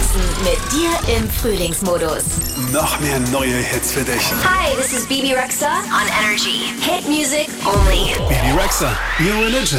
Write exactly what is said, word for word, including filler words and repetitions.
Carsten mit dir im Frühlingsmodus. Noch mehr neue Hits für dich. Hi, this is Bibi Rexha on Energy. Hit music only. Bibi Rexha, new religion.